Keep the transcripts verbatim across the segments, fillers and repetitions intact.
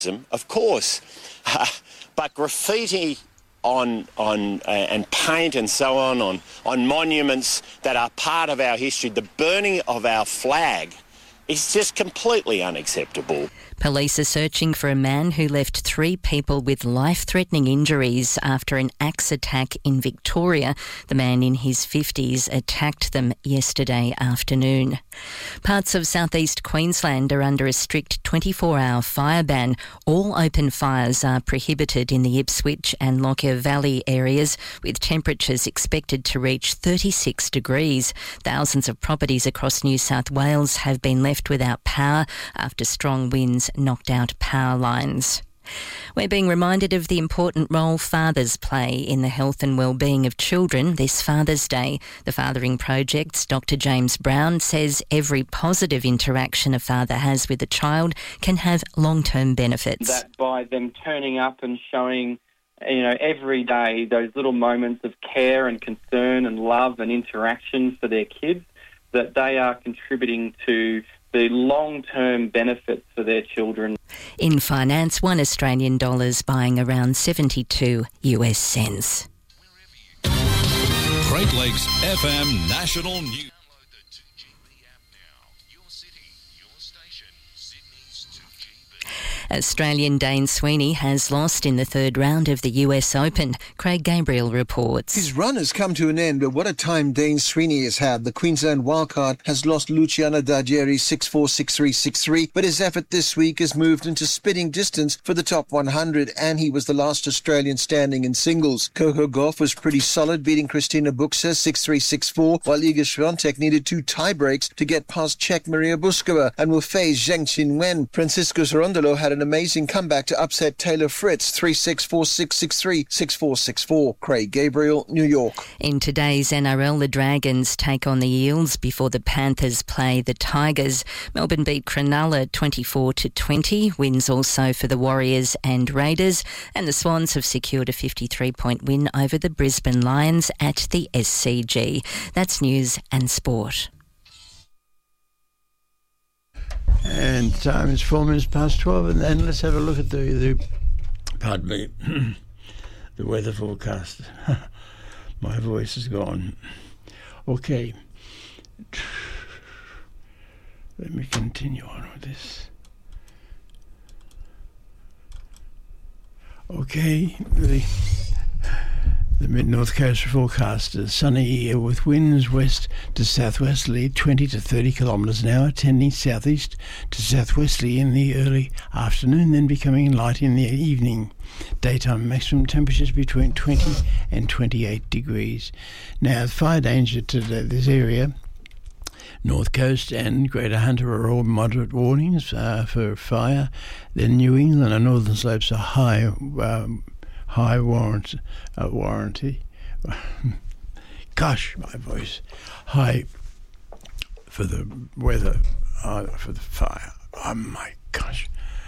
Of course, uh, but graffiti on on uh, and paint and so on, on on monuments that are part of our history, the burning of our flag, is just completely unacceptable. Police are searching for a man who left three people with life-threatening injuries after an axe attack in Victoria. The man in his fifties attacked them yesterday afternoon. Parts of southeast Queensland are under a strict twenty-four hour fire ban. All open fires are prohibited in the Ipswich and Lockyer Valley areas, with temperatures expected to reach thirty-six degrees. Thousands of properties across New South Wales have been left without power after strong winds knocked out power lines. We're being reminded of the important role fathers play in the health and well-being of children this Father's Day. The Fathering Project's Doctor James Brown says every positive interaction a father has with a child can have long-term benefits. That by them turning up and showing, you know, every day those little moments of care and concern and love and interaction for their kids, that they are contributing to the long-term benefits for their children. In finance, one Australian dollar is buying around seventy-two US cents. Great Lakes F M National News. Download the two G B app now. Your city, your station, Sydney's two G B. Australian Dane Sweeney has lost in the third round of the U S Open. Craig Gabriel reports. His run has come to an end, but what a time Dane Sweeney has had. The Queensland wildcard has lost Luciano D'Algieri six four, six three, six three, but his effort this week has moved into spitting distance for the top one hundred, and he was the last Australian standing in singles. Coco Gauff was pretty solid, beating Christina Buxa six three, six four, while Iga Swiatek needed two tie breaks to get past Czech Maria Buskova and will face Zheng Qinwen. Francisco Cerundolo had an amazing comeback to upset Taylor Fritz three six, four six, six three, six four, six four. Craig Gabriel, New York. In today's N R L, the Dragons take on the Eels before the Panthers play the Tigers. Melbourne beat Cronulla twenty-four to twenty. Wins also for the Warriors and Raiders. And the Swans have secured a fifty-three point win over the Brisbane Lions at the S C G. That's news and sport. And time is four minutes past twelve, and then let's have a look at the, the pardon me, the weather forecast. My voice is gone. Okay. Let me continue on with this. Okay, the the mid-north coast forecast is sunny with winds west to southwesterly twenty to thirty kilometres an hour, tending southeast to southwesterly in the early afternoon, then becoming light in the evening. Daytime maximum temperatures between twenty and twenty-eight degrees. Now, fire danger to this area, North Coast and Greater Hunter are all moderate warnings uh, for fire. Then New England and Northern Slopes are high um, high warrant, uh, warranty. Gosh, my voice. High for the weather, uh, for the fire. Oh my gosh.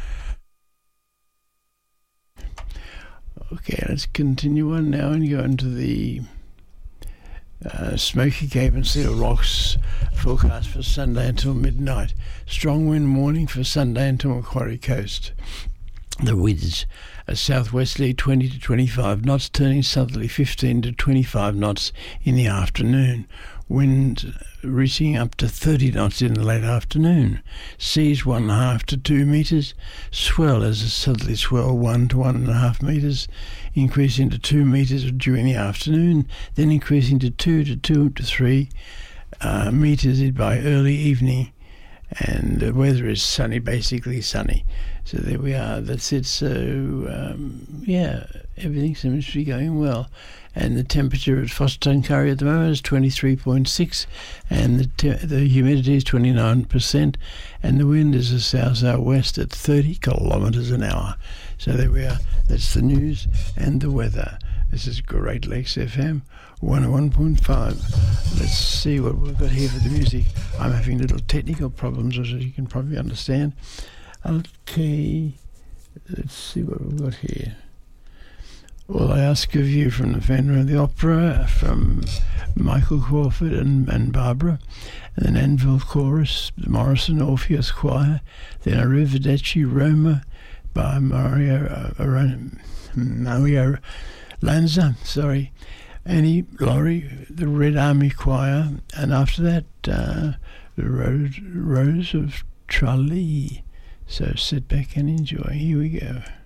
Okay, let's continue on now and go into the uh, Smoky Cape and Seal Rocks forecast for Sunday until midnight. Strong wind warning for Sunday until Macquarie Coast. The winds are southwesterly twenty to twenty-five knots, turning southerly fifteen to twenty-five knots in the afternoon. Wind reaching up to thirty knots in the late afternoon. Seas one and a half to two metres. Swell as a southerly swell one to one and a half metres, increasing to two metres during the afternoon, then increasing to two to two to three uh, metres by early evening. And the weather is sunny, basically sunny. So there we are. That's it. So, um, yeah, everything seems to be going well. And the temperature at Foster-Tuncurry at the moment is twenty-three point six, and the te- the humidity is twenty-nine percent, and the wind is a south-southwest at thirty kilometres an hour. So there we are. That's the news and the weather. This is Great Lakes F M one oh one point five. Let's see what we've got here for the music. I'm having little technical problems, as you can probably understand. Okay, let's see what we've got here. All I Ask of You from the Phantom of the Opera, from Michael Crawford and, and Barbara, and then Anvil Chorus, the Morrison Orpheus Choir, then Arrivederci Roma, by Mario uh, Mario Lanza, sorry, Annie Laurie, the Red Army Choir, and after that, uh, the Rose, Rose of Tralee. So sit back and enjoy. Here we go.